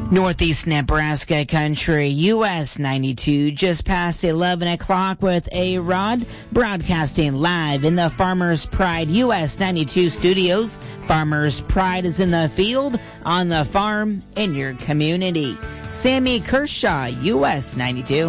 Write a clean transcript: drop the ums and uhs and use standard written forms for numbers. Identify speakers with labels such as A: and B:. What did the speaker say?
A: Northeast Nebraska Country, US 92, just past 11 o'clock with A-Rod, broadcasting live in the Farmers Pride US 92 studios. Farmers Pride is in the field, on the farm, in your community. Sammy Kershaw, US 92.